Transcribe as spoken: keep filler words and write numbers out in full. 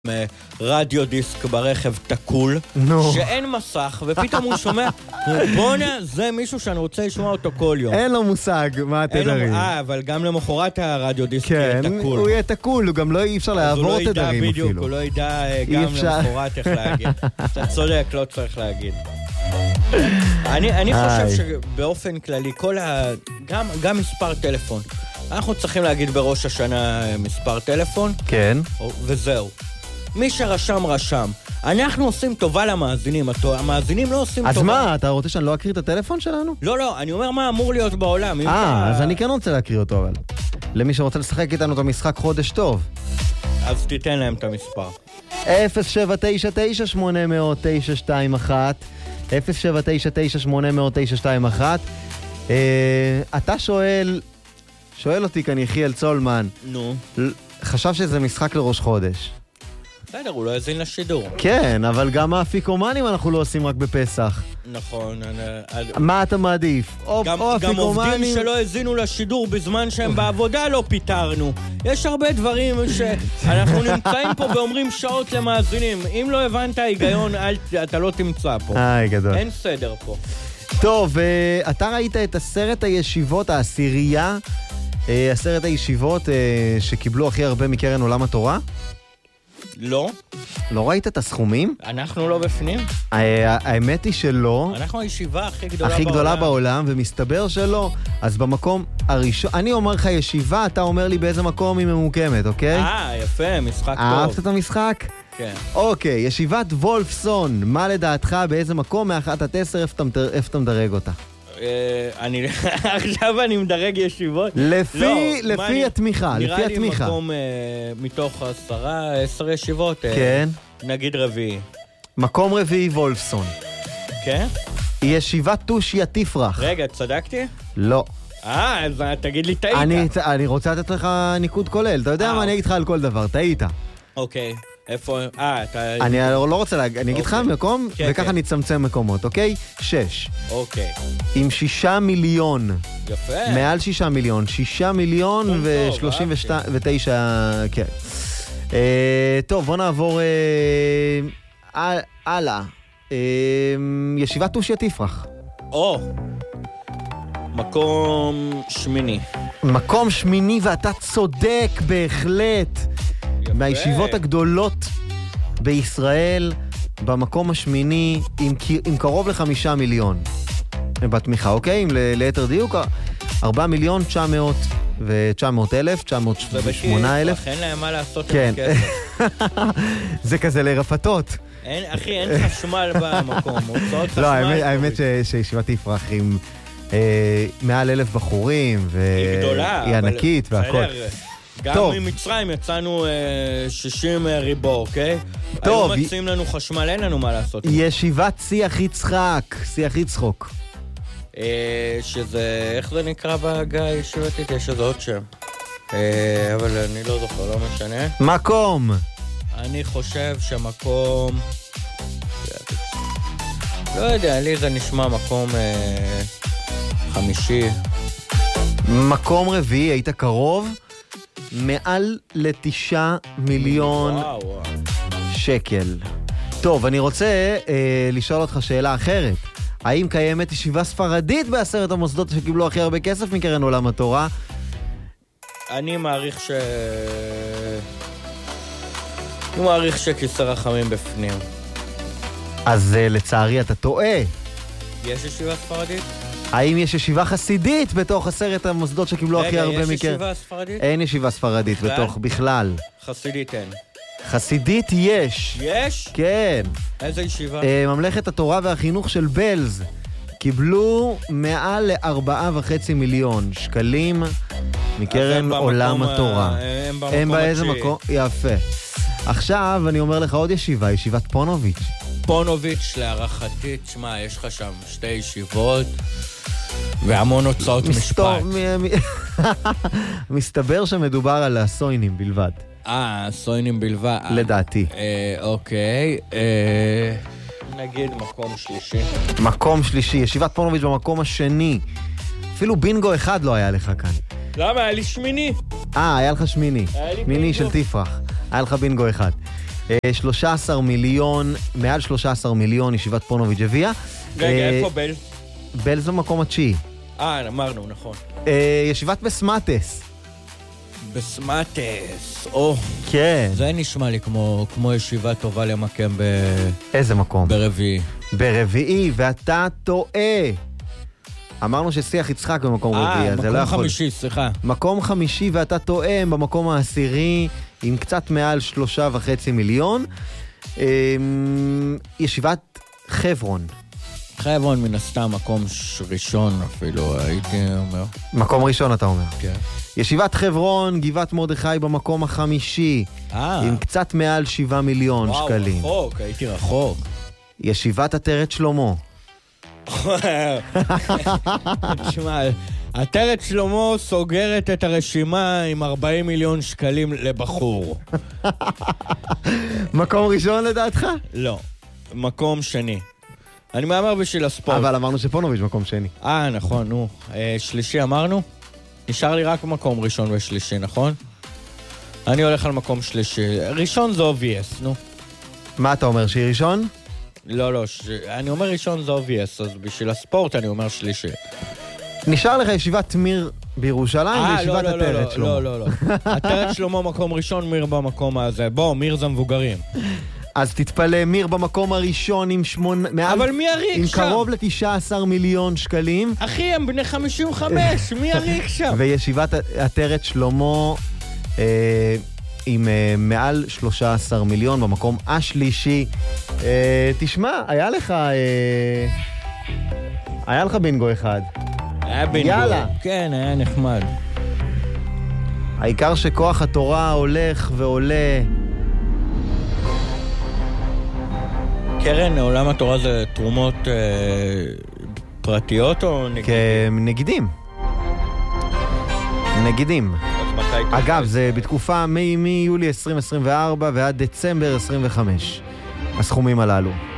רדיו דיסק ברכב תקול, נו. שאין מסך, ופתאום הוא שומע, בונה, זה מישהו שאני רוצה לשמוע אותו כל יום. אין לו מושג מה התדרים. אה, אבל גם למחרת הרדיו דיסק כן, יהיה תקול. הוא יהיה תקול, הוא גם לא אי אפשר לעבור תדרים אפילו. בדיוק, הוא לא ידע גם למחרת איך להגיד. אתה צודק, לא צריך להגיד. אני, אני חושב שבאופן כללי, כל ה... גם, גם מספר טלפון. אנחנו צריכים להגיד בראש השנה מספר טלפון. כן. וזהו. מי שרשם, רשם. אנחנו עושים טובה למאזינים, המאזינים לא עושים אז טובה. אז מה, אתה רוצה שאני לא אקריא את הטלפון שלנו? לא, לא, אני אומר מה אמור להיות בעולם. אה, אז אני כן רוצה להקריא אותו, אבל. למי שרוצה לשחק איתנו את המשחק חודש טוב. אז תיתן להם את המספר. אפס שבע תשע תשע שמונה אפס אפס תשע שתיים אחת אפס שבע תשע תשע שמונה אפס אפס תשע שתיים אחת. אתה שואל, שואל אותי כאן יחיאל צולמן. נו. חשב שזה משחק לראש חודש. בסדר, הוא לא יזין לשידור. כן, אבל גם האפיקומנים אנחנו לא עושים רק בפסח. נכון. מה אתה מעדיף? גם עובדים שלא הזינו לשידור בזמן שהם בעבודה לא פיתרנו. יש הרבה דברים שאנחנו נמצאים פה ואומרים שעות למאזינים. אם לא הבנת ההיגיון, אתה לא תמצא פה. איי, גדול. אין סדר פה. טוב, אתה ראית את עשרת הישיבות, העשירייה, עשרת הישיבות שקיבלו הכי הרבה מקרן עולם התורה? לא. לא ראית את הסכומים? אנחנו לא בפנים. האמת היא שלא. אנחנו הישיבה הכי גדולה בעולם. הכי גדולה בעולם, ומסתבר שלא. אז במקום הראשון, אני אומר לך ישיבה, אתה אומר לי באיזה מקום היא ממוקמת, אוקיי? אה, יפה, משחק טוב. אהבת את המשחק? כן. אוקיי, ישיבת וולפסון, מה לדעתך, באיזה מקום, מאחת עד עשר, איפה אתה מדרג אותה? אני עכשיו אני מדרג ישיבות. לפי לפי התמיכה, לפי התמיכה. נראה לי מקום מתוך עשרה, עשר ישיבות. כן. נגיד רביעי. מקום רביעי וולפסון. כן? ישיבת תושיה תפרח. רגע, צדקתי? לא. אה, אז תגיד לי, טעית. אני רוצה לתת לך ניקוד כולל. אתה יודע מה, אני אגיד לך על כל דבר, טעית. אוקיי. איפה? אה, אתה... אני לא רוצה להגיד, אני אגיד לך מקום, וככה נצמצם מקומות, אוקיי? שש. אוקיי. עם שישה מיליון. יפה. מעל שישה מיליון. שישה מיליון ושלושים ותשע, כן. טוב, בוא נעבור הלאה. ישיבת תושיה תפרח. או. מקום שמיני. מקום שמיני, ואתה צודק בהחלט. מהישיבות הגדולות בישראל, במקום השמיני, עם, עם קרוב לחמישה מיליון בתמיכה, אוקיי? ליתר דיוק, ארבעה מיליון תשע מאות ותשע מאות אלף, תשע מאות ושמונה אלף. אין להם מה לעשות כן. עם הכסף. זה כזה לרפתות. אין, אחי, אין חשמל במקום. לא, האמת, האמת ש, שישיבת תפרח עם אה, מעל אלף בחורים, והיא גדולה, ענקית והכל. גם ממצרים יצאנו שישים ריבו, אוקיי? טוב. היו מציעים לנו חשמל, אין לנו מה לעשות. ישיבת שיח יצחק, שיח יצחוק. שזה, איך זה נקרא בהגה הישיבתית? יש איזה עוד שם. אבל אני לא זוכר, לא משנה. מקום. אני חושב שמקום... לא יודע, לי זה נשמע מקום חמישי. מקום רביעי, היית קרוב? מעל לתשעה מיליון וואו. שקל. טוב, אני רוצה אה, לשאול אותך שאלה אחרת. האם קיימת ישיבה ספרדית בעשרת המוסדות שקיבלו הכי הרבה כסף מקרן עולם התורה? אני מעריך ש... אני מעריך שכיסא רחמים בפנים. אז אה, לצערי אתה טועה. יש ישיבה ספרדית? האם יש ישיבה חסידית בתוך עשרת המוסדות שקיבלו הכי הרבה מכן? רגע, יש ישיבה ספרדית? אין ישיבה ספרדית בתוך בכלל. חסידית אין. חסידית יש. יש? כן. איזה ישיבה? ממלכת התורה והחינוך של בלז קיבלו מעל לארבעה וחצי מיליון שקלים מקרן עולם התורה. הם במקום הם באיזה מקום? יפה. עכשיו אני אומר לך עוד ישיבה, ישיבת פונוביץ'. פונוביץ' להערכתי, תשמע, יש לך שם שתי ישיבות והמון הוצאות משפט. מסתבר שמדובר על הסוינים בלבד. אה, סוינים בלבד. לדעתי. אוקיי. נגיד מקום שלישי. מקום שלישי, ישיבת פונוביץ' במקום השני. אפילו בינגו אחד לא היה לך כאן. למה? היה לי שמיני. אה, היה לך שמיני. היה לי שמיני בינגו. של תפרח. היה לך בינגו אחד. שלושה עשר מיליון, מעל שלושה עשר מיליון ישיבת פונוביץ' הביאה. רגע, איפה בל? בל זה מקום התשיעי. אה, אמרנו, נכון. ישיבת בסמטס. בסמטס, או. כן. זה נשמע לי כמו, כמו ישיבה טובה למקם ב... איזה מקום? ברביעי. ברביעי, ואתה טועה. אמרנו ששיח יצחק במקום רביעי, אז זה לא יכול. אה, מקום חמישי, סליחה. מקום חמישי ואתה טועה, במקום העשירי, עם קצת מעל שלושה וחצי מיליון. ישיבת חברון. חברון מן הסתם מקום ראשון אפילו, הייתי אומר. מקום ראשון אתה אומר. כן. ישיבת חברון, גבעת מרדכי במקום החמישי, אה. עם קצת מעל שבעה מיליון וואו, שקלים. וואו, רחוק, הייתי רחוק. ישיבת עטרת שלמה. תשמע, עטרת שלמה סוגרת את הרשימה עם ארבעים מיליון שקלים לבחור. מקום ראשון לדעתך? לא, מקום שני. אני מאמר בשביל הספורט. אבל אמרנו שפונוביץ' מקום שני. אה, נכון, נו. אה, שלישי אמרנו? נשאר לי רק מקום ראשון ושלישי, נכון? אני הולך על מקום שלישי. ראשון זה obvious, נו. מה אתה אומר, שהיא ראשון? לא, לא, ש... אני אומר ראשון זה obvious, אז בשביל הספורט אני אומר שלישי. נשאר לך ישיבת מיר בירושלים 아, וישיבת לא, עטרת לא, שלמה. לא, לא, לא. עטרת שלמה מקום ראשון, מיר במקום הזה. בוא, מיר זה מבוגרים. אז תתפלא, מיר במקום הראשון עם שמונה... אבל מי יריק עם שם? עם קרוב ל-תשעה עשר מיליון שקלים. אחי, הם בני חמישים וחמש, מי יריק שם? וישיבת עטרת שלמה אה, עם אה, מעל שלושה עשר מיליון במקום השלישי. אה, תשמע, היה לך... אה, היה לך בינגו אחד. היה בינגו. יאללה. כן, היה נחמד. העיקר שכוח התורה הולך ועולה. קרן, עולם התורה זה תרומות אה, פרטיות או נגידים? כנגידים. נגידים. אז מתי... אגב, זה בתקופה מיולי עשרים עשרים וארבע ועד דצמבר עשרים וחמש. הסכומים הללו.